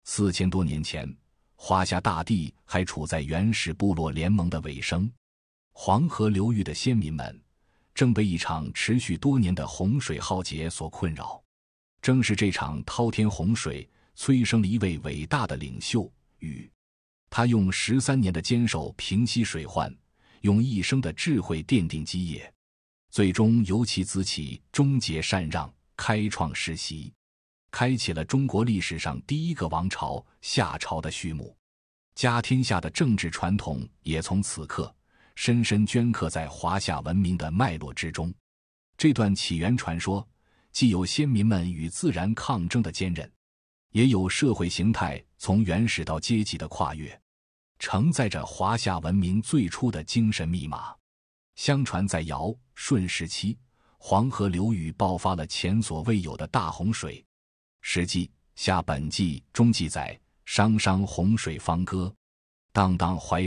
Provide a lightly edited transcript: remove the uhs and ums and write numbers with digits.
4000多年前，华夏大地还处在原始部落联盟的尾声，黄河流域的先民们正被一场持续多年的洪水浩劫所困扰。正是这场滔天洪水催生了一位伟大的领袖禹，他用13年的坚守平息水患，用一生的智慧奠定基业，最终由其子起终结禅让，开创世袭，开启了中国历史上第一个王朝夏朝的序幕。家天下的政治传统也从此刻深深镌刻在华夏文明的脉络之中。这段起源传说既有先民们与自然抗争的坚韧，也有社会形态从原始到阶级的跨越，承载着华夏文明最初的精神密码。相传在尧、舜时期，黄河流域爆发了前所未有的大洪水。史记·夏本纪中记载：商商洪水方歌，荡荡淮